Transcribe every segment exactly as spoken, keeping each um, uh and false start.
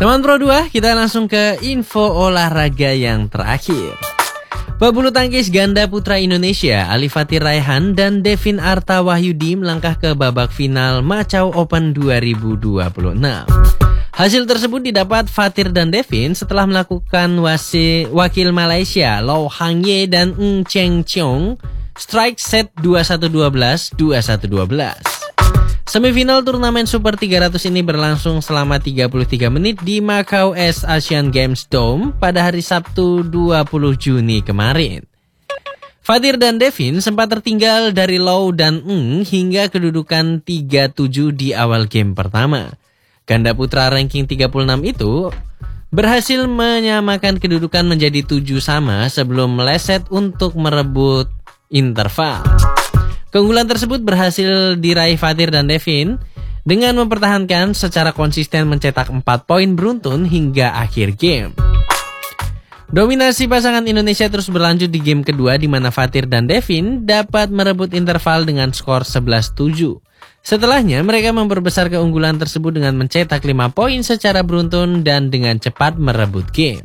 Teman Pro dua, kita langsung ke info olahraga yang terakhir. Pebulu tangkis ganda putra Indonesia, Ali Fatir Raihan dan Devin Arta Wahyudi melangkah ke babak final Macau Open dua ribu dua puluh enam. Hasil tersebut didapat Fatir dan Devin setelah melakukan wasi, wakil Malaysia Low Hang Ye dan Ng Cheng Cheong strike set dua satu dua belas, dua satu dua belas. Semifinal turnamen Super tiga ratus ini berlangsung selama tiga puluh tiga menit di Macau S Asian Games Dome pada hari Sabtu dua puluh Juni kemarin. Fatir dan Devin sempat tertinggal dari Low dan Ng hingga kedudukan tiga tujuh di awal game pertama. Ganda putra ranking tiga puluh enam itu berhasil menyamakan kedudukan menjadi tujuh sama sebelum meleset untuk merebut interval. Keunggulan tersebut berhasil diraih Fatir dan Devin dengan mempertahankan secara konsisten mencetak empat poin beruntun hingga akhir game. Dominasi pasangan Indonesia terus berlanjut di game kedua di mana Fatir dan Devin dapat merebut interval dengan skor sebelas tujuh. Setelahnya mereka memperbesar keunggulan tersebut dengan mencetak lima poin secara beruntun dan dengan cepat merebut game.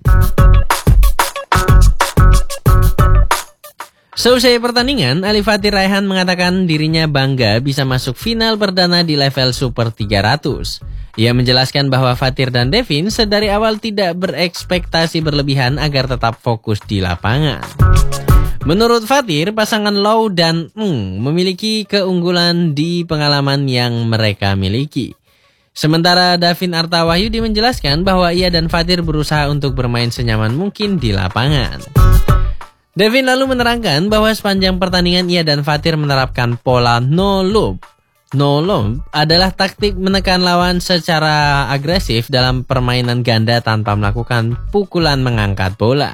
Selesai pertandingan, Ali Fatir Raihan mengatakan dirinya bangga bisa masuk final perdana di level Super tiga ratus. Ia menjelaskan bahwa Fatir dan Devin sedari awal tidak berekspektasi berlebihan agar tetap fokus di lapangan. Menurut Fatir, pasangan Low dan Ng memiliki keunggulan di pengalaman yang mereka miliki. Sementara Devin Arta Wahyudi menjelaskan bahwa ia dan Fatir berusaha untuk bermain senyaman mungkin di lapangan. Devin lalu menerangkan bahwa sepanjang pertandingan ia dan Fatir menerapkan pola no loop. No loop adalah taktik menekan lawan secara agresif dalam permainan ganda tanpa melakukan pukulan mengangkat bola.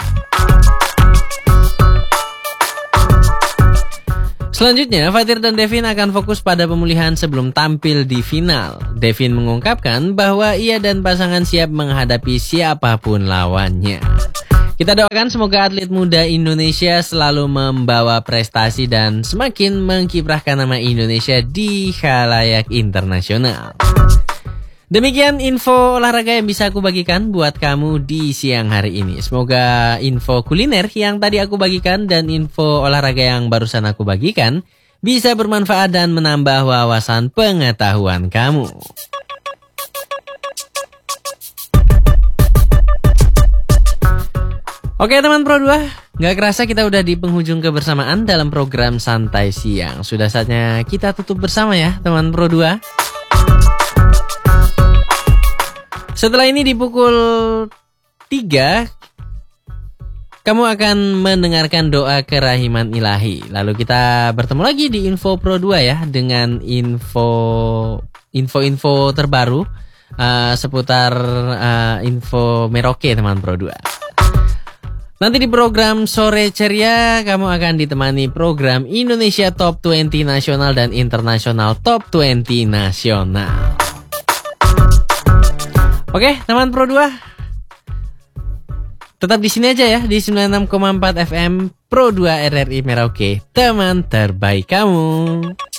Selanjutnya, Fatir dan Devin akan fokus pada pemulihan sebelum tampil di final. Devin mengungkapkan bahwa ia dan pasangan siap menghadapi siapapun lawannya. Kita doakan semoga atlet muda Indonesia selalu membawa prestasi dan semakin mengkiprahkan nama Indonesia di khalayak internasional. Demikian info olahraga yang bisa aku bagikan buat kamu di siang hari ini. Semoga info kuliner yang tadi aku bagikan dan info olahraga yang barusan aku bagikan bisa bermanfaat dan menambah wawasan pengetahuan kamu. Oke teman Pro dua, gak kerasa kita udah di penghujung kebersamaan dalam program Santai Siang. Sudah saatnya kita tutup bersama ya teman Pro dua. Setelah ini di pukul tiga, kamu akan mendengarkan doa kerahiman ilahi. Lalu kita bertemu lagi di Info Pro dua ya, dengan info info-info terbaru uh, seputar uh, info Merauke teman Pro dua. Nanti di program Sore Ceria, kamu akan ditemani program Indonesia Top dua puluh Nasional dan Internasional Top dua puluh Nasional. Oke, teman Pro dua. Tetap di sini aja ya, di sembilan puluh enam koma empat F M Pro dua R R I Merauke, teman terbaik kamu.